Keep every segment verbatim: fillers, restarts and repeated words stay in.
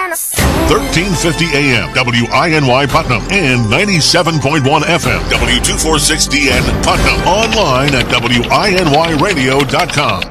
thirteen fifty A M, W I N Y Putnam, and ninety-seven point one F M, W two forty-six D N Putnam. Online at W I N Y radio dot com.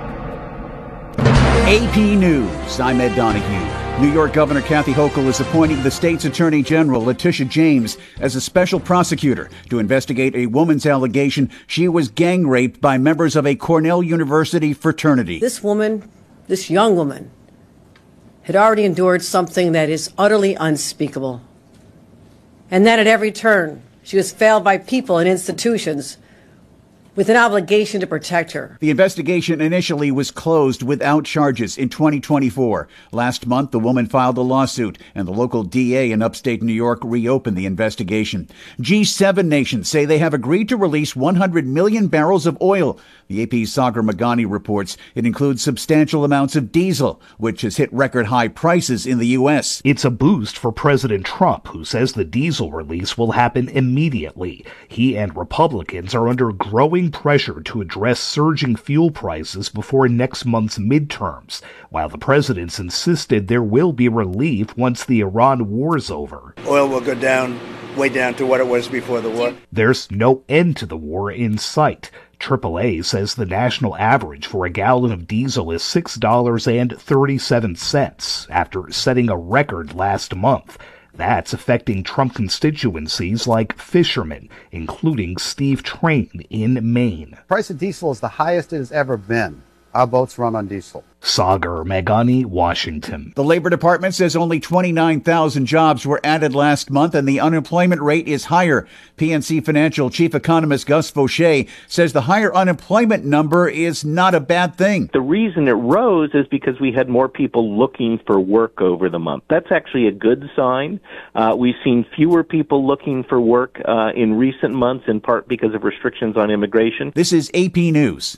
A P News, I'm Ed Donahue. New York Governor Kathy Hochul is appointing the state's Attorney General, Letitia James, as a special prosecutor to investigate a woman's allegation she was gang raped by members of a Cornell University fraternity. This woman, this young woman, had already endured something that is utterly unspeakable. And then at every turn, she was failed by people and institutions with an obligation to protect her. The investigation initially was closed without charges in twenty twenty-four. Last month, the woman filed a lawsuit, and the local D A in upstate New York reopened the investigation. G seven nations say they have agreed to release one hundred million barrels of oil. The A P's Sagar Meghani reports it includes substantial amounts of diesel, which has hit record high prices in the U S. It's a boost for President Trump, who says the diesel release will happen immediately. He and Republicans are under growing pressure to address surging fuel prices before next month's midterms, while the president's insisted there will be relief once the Iran war's over. Oil will go down, way down to what it was before the war. There's no end to the war in sight. triple A says the national average for a gallon of diesel is six dollars and thirty-seven cents after setting a record last month. That's affecting Trump constituencies like fishermen, including Steve Train in Maine. The price of diesel is the highest it has ever been. Our boats run on diesel. Sagar Meghani, Washington. The Labor Department says only twenty-nine thousand jobs were added last month and the unemployment rate is higher. P N C Financial Chief Economist Gus Fauché says the higher unemployment number is not a bad thing. The reason it rose is because we had more people looking for work over the month. That's actually a good sign. Uh, we've seen fewer people looking for work uh, in recent months, in part because of restrictions on immigration. This is A P News.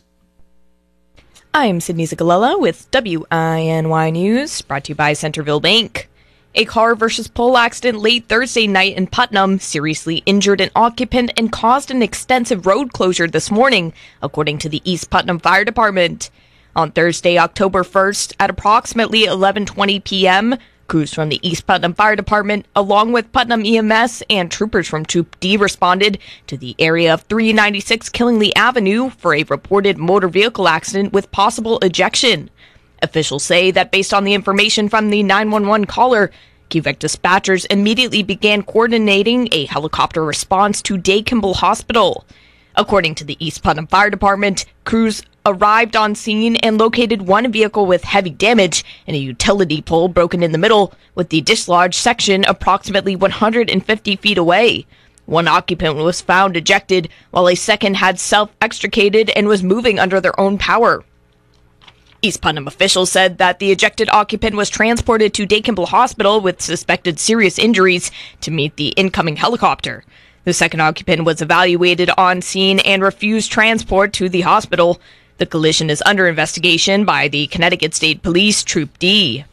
I'm Sydney Zigalella with W I N Y News, brought to you by Centerville Bank. A car versus pole accident late Thursday night in Putnam seriously injured an occupant and caused an extensive road closure this morning, according to the East Putnam Fire Department. On Thursday, October first, at approximately eleven twenty p.m., crews from the East Putnam Fire Department, along with Putnam E M S and troopers from Troop D, responded to the area of three ninety-six Killingly Avenue for a reported motor vehicle accident with possible ejection. Officials say that based on the information from the nine one one caller, Q V C dispatchers immediately began coordinating a helicopter response to Day Kimball Hospital. According to the East Putnam Fire Department, crews arrived on scene and located one vehicle with heavy damage and a utility pole broken in the middle, with the dislodged section approximately one hundred fifty feet away. One occupant was found ejected, while a second had self-extricated and was moving under their own power. East Putnam officials said that the ejected occupant was transported to Day Kimball Hospital with suspected serious injuries to meet the incoming helicopter. The second occupant was evaluated on scene and refused transport to the hospital. The collision is under investigation by the Connecticut State Police, Troop D.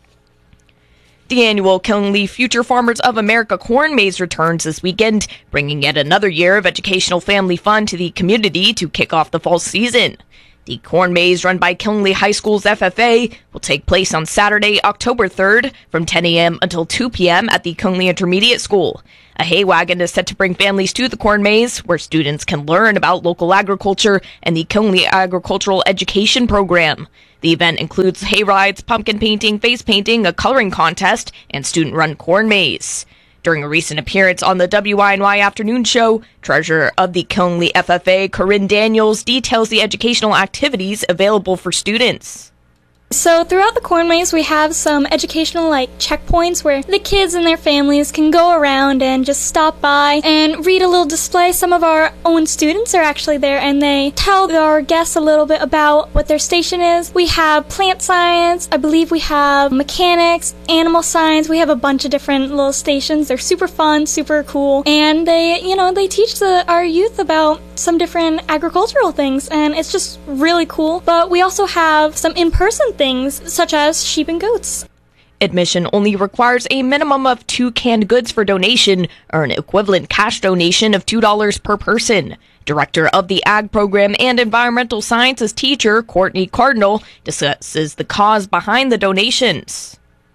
The annual Killingly Future Farmers of America Corn Maze returns this weekend, bringing yet another year of educational family fun to the community to kick off the fall season. The Corn Maze, run by Killingly High School's F F A, will take place on Saturday, October third, from ten a.m. until two p.m. at the Killingly Intermediate School. A hay wagon is set to bring families to the Corn Maze, where students can learn about local agriculture and the Killingly Agricultural Education Program. The event includes hay rides, pumpkin painting, face painting, a coloring contest, and student-run corn maze. During a recent appearance on the W I N Y Afternoon Show, treasurer of the Killingly F F A, Corinne Daniels, details the educational activities available for students. So throughout the Corn Maze, we have some educational like checkpoints where the kids and their families can go around and just stop by and read a little display. Some of our own students are actually there and they tell our guests a little bit about what their station is. We have plant science, I believe we have mechanics, animal science. We have a bunch of different little stations. They're super fun, super cool, and they, you know, they teach the, our youth about some different agricultural things, and it's just really cool. But we also have some in-person things, such as sheep and goats. Admission only requires a minimum of two canned goods for donation, or an equivalent cash donation of two dollars per person. Director of the Ag Program and Environmental Sciences teacher, Courtney Cardinal, discusses the cause behind the donations.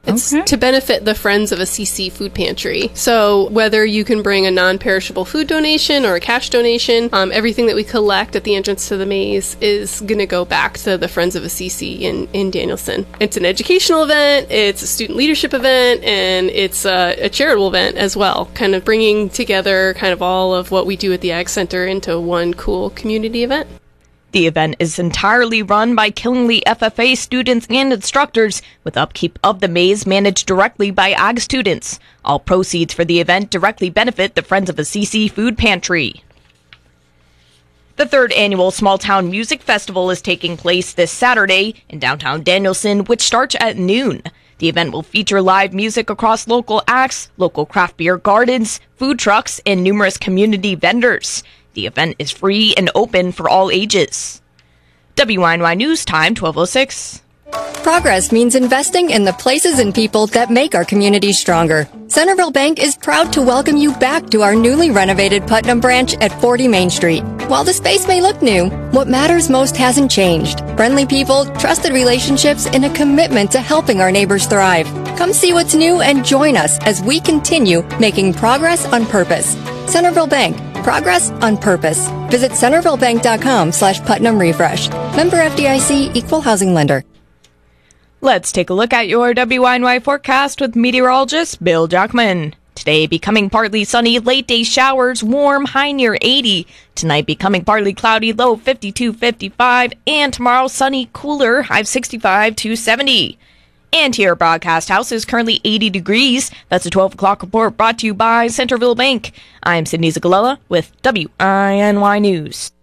It's okay. to benefit the Friends of Assisi Food Pantry. So whether you can bring a non-perishable food donation or a cash donation, um, everything that we collect at the entrance to the maze is going to go back to the Friends of Assisi in, in Danielson. It's an educational event, it's a student leadership event, and it's a, a charitable event as well, kind of bringing together kind of all of what we do at the Ag Center into one cool community event. The event is entirely run by Killingly F F A students and instructors, with upkeep of the maze managed directly by Ag students. All proceeds for the event directly benefit the Friends of Assisi Food Pantry. The third annual Small Town Music Festival is taking place this Saturday in downtown Danielson, which starts at noon. The event will feature live music across local acts, local craft beer gardens, food trucks, and numerous community vendors. The event is free and open for all ages. W I N Y News Time, twelve oh six. Progress means investing in the places and people that make our communities stronger. Centerville Bank is proud to welcome you back to our newly renovated Putnam branch at forty Main Street. While the space may look new, what matters most hasn't changed. Friendly people, trusted relationships, and a commitment to helping our neighbors thrive. Come see what's new and join us as we continue making progress on purpose. Centerville Bank. Progress on purpose. Visit centervillebank.com slash Putnam Refresh. Member F D I C, Equal Housing Lender. Let's take a look at your W I N Y forecast with meteorologist Bill Jackman. Today becoming partly sunny, late day showers, warm, high near eighty. Tonight becoming partly cloudy, low fifty-two, fifty-five. And tomorrow sunny, cooler, high sixty-five to seventy. And here, Broadcast House is currently eighty degrees. That's a twelve o'clock report brought to you by Centerville Bank. I'm Sydney Zagalella with W I N Y News.